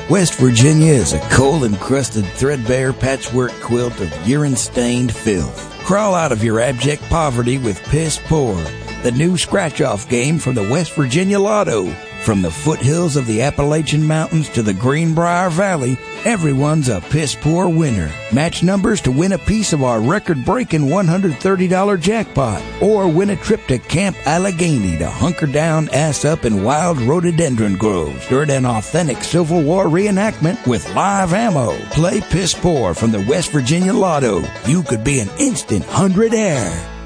West Virginia is a coal-encrusted, threadbare patchwork quilt of urine-stained filth. Crawl out of your abject poverty with Piss Poor, the new scratch-off game from the West Virginia Lotto. From the foothills of the Appalachian Mountains to the Greenbrier Valley, everyone's a piss-poor winner. Match numbers to win a piece of our record-breaking $130 jackpot, or win a trip to Camp Allegheny to hunker down ass up in wild rhododendron groves during an authentic Civil War reenactment with live ammo. Play Piss Poor from the West Virginia Lotto. You could be an instant 100-air.